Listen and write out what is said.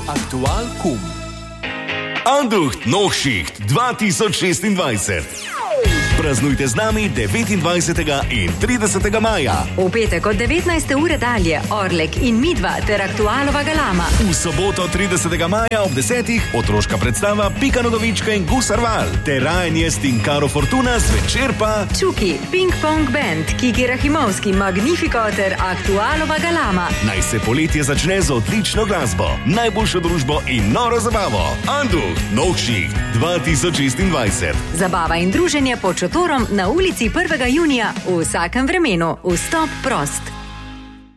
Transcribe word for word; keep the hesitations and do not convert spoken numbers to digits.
Aktual Kum. Anducht Nohšicht dva tisoč šestindvajset. Praznujte z nami devetindvajsetega in tridesetega maja. V petek od devetnajste ure dalje Orlek in Midva ter Aktualova galama. V soboto tridesetega maja ob desetih otroška predstava Pika Nogavička in Gusar Val ter rajanje s Tinkaro Fortuna zvečer pa Čuki, Ping Pong Band, Kiki Rahimovski, Magnifico ter Aktualova galama. Naj se poletje začne z odlično glasbo, najboljšo družbo in noro zabavo. Anducht Nohšicht dva tisoč šestindvajset. Zabava in druženje pod šotorom na ulici prvega junija v vsakem vremenu. Vstop prost.